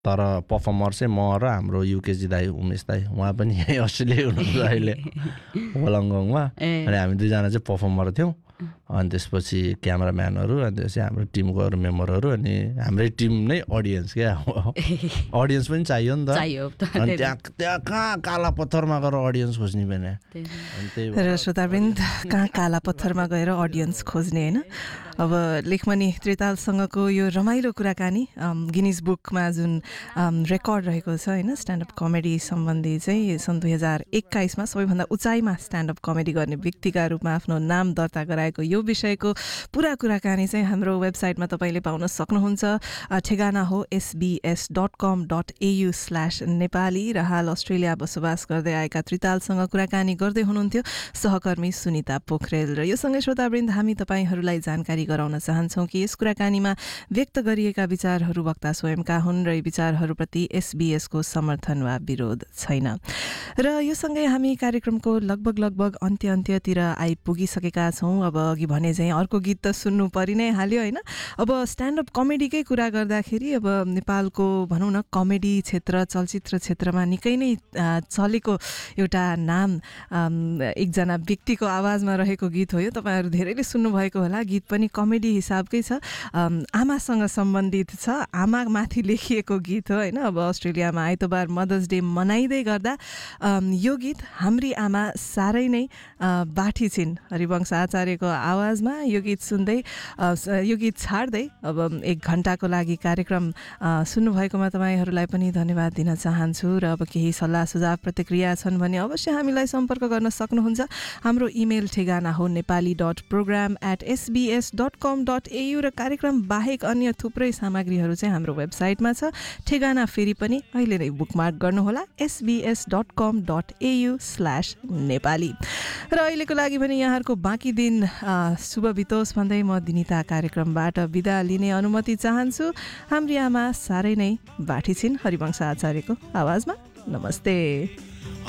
तर पर्फर्मर चाहिँ म र हाम्रो युकेजी दाई उमेश दाई उहाँ पनि यही अस्ट्रेलिया हुनुहुन्छ अहिले वलङ्गङमा अनि हामी दुईजना चाहिँ पर्फर्मर थियौँ अनि त्यसपछि क्यामराम्यानहरू अनि त्यसपछि हाम्रो टिमको अरू मेम्बरहरू अनि हाम्रै टिम नै अडियन्स क्या अडियन्स पनि चाहियो नि त अनि त्यहाँ कहाँ काला पत्थरमा गएर अडियन्स खोज्ने पनि र श्रोतावृन्द कहाँ काला पत्थरमा गएर अडियन्स खोज्ने होइन अब लेखमणि त्रितालसँगको यो रमाइलो कुराकानी गिनिज बुकमा जुन रेकर्ड रहेको छ होइन स्ट्यान्डअप कमेडी सम्बन्धी चाहिँ सन् 2021मा सबैभन्दा उचाइमा स्ट्यान्डअप कमेडी गर्ने व्यक्तिका रूपमा आफ्नो नाम दर्ता गराएको यो विषयको पुरा कुराकानी चाहिँ हाम्रो वेबसाइटमा तपाईँले पाउन सक्नुहुन्छ। ठेगाना हो sbs.com.au/नेपाली र हाल अस्ट्रेलिया बसोबास गर्दै आएका त्रितालसँग कुराकानी गर्दै हुनुहुन्थ्यो सहकर्मी सुनिता पोखरेल। र यो सँगै श्रोतावृन्द हामी तपाईँहरूलाई जानकारी गराउन चाहन्छौँ कि यस कुराकानीमा व्यक्त गरिएका विचारहरू वक्ता स्वयंका हुन् र यी विचारहरूप्रति एसबीएसको समर्थन वा विरोध छैन। र यो सँगै हामी कार्यक्रमको लगभग अन्त्यतिर आइपुगिसकेका छौँ। अब अघि भने चाहिँ अर्को गीत त सुन्नु परि नै हाल्यो होइन। अब स्ट्यान्डअप कमेडीकै कुरा गर्दाखेरि अब नेपालको भनौँ न कमेडी क्षेत्र चलचित्र क्षेत्रमा निकै नै चलेको एउटा नाम एकजना व्यक्तिको आवाजमा रहेको गीत हो यो। तपाईँहरू धेरैले सुन्नुभएको होला। गीत पनि कमेडी हिसाबकै छ, आमासँग सम्बन्धित छ, आमामाथि लेखिएको गीत हो होइन। अब अस्ट्रेलियामा आइतबार मदर्स डे मनाइँदै गर्दा यो गीत हाम्री आमा साह्रै नै बाठी छिन् हरिवंश आचार्यको आवाजमा यो गीत सुन्दै यो गीत छाड्दै अब 1 घण्टाको लागि कार्यक्रम सुन्नुभएकोमा तपाईँहरूलाई पनि धन्यवाद दिन चाहन्छु। र अब केही सल्लाह सुझाव प्रतिक्रिया छन् भने अवश्य हामीलाई सम्पर्क गर्न सक्नुहुन्छ। हाम्रो इमेल ठेगाना हो nepali.program@sbs.com.au र कार्यक्रम बाहेक अन्य थुप्रै सामग्रीहरू चाहिँ हाम्रो वेबसाइटमा छ। ठेगाना फेरि पनि अहिले नै बुकमार्क गर्नुहोला sbs.com.au/नेपाली। र अहिलेको लागि पनि यहाँहरूको बाँकी दिन शुभ बितोस् भन्दै म दिनिता कार्यक्रमबाट बिदा लिने अनुमति चाहन्छु। हाम्री आमा साह्रै नै बाठी छिन् हरिवंश आचार्यको आवाजमा। नमस्ते।